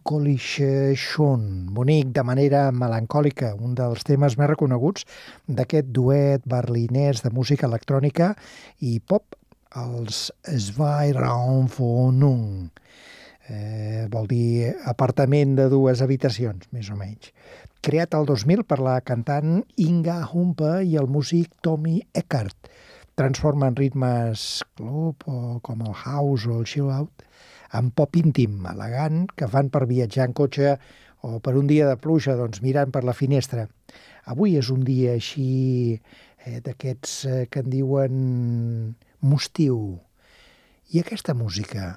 Melancholische bonic de manera melancòlica, un dels temes més reconeguts d'aquest duet berlinès de música electrònica i pop, els Zwei Raumwohnungen. Vol dir apartament de dues habitacions, més o menys. Creat el 2000 per la cantant Inga Humpe i el músic Tommy Eckert. Transformen ritmes club o com el house o el chill out en pop íntim, elegant, que fan per viatjar en cotxe o per un dia de pluja, doncs mirant per la finestra. Avui és un dia així d'aquests que en diuen mostiu. I aquesta música?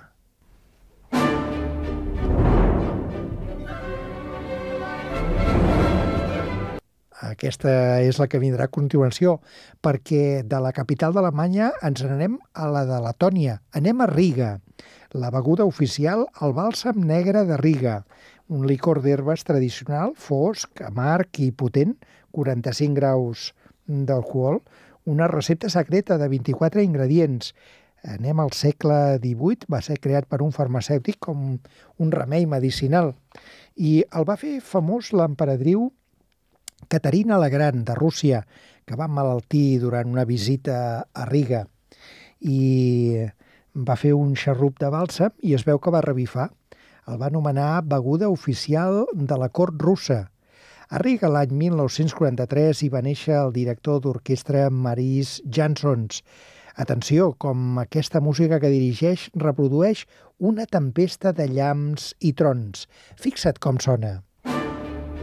Aquesta és la que vindrà a continuació, perquè de la capital d'Alemanya ens n'anem a la de Letònia. Anem a Riga. La beguda oficial, el bàlsam negre de Riga, un licor d'herbes tradicional, fosc, amarg i potent, 45 graus d'alcohol, una recepta secreta de 24 ingredients. Anem al segle XVIII, va ser creat per un farmacèutic com un remei medicinal. I el va fer famós l'emperadriu Caterina la Gran, de Rússia, que va emmalaltir durant una visita a Riga. I va fer un xarrup de bàlsam i es veu que va revifar. El va anomenar beguda oficial de la cort russa. A Riga l'any 1943 hi va néixer el director d'orquestra Maris Jansons. Atenció, com aquesta música que dirigeix reprodueix una tempesta de llamps i trons. Fixa't com sona.